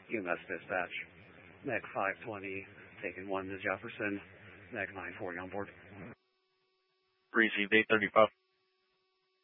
UMS dispatch. MEC 520, taking 1 to Jefferson. MEC 940 on board. Received 835.